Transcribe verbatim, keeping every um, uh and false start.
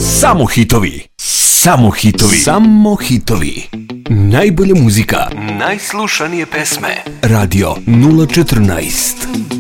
Samo hitovi. Samo hitovi. Samo hitovi. Najbolja muzika. Najslušanije pesme. Radio nula četrnaest.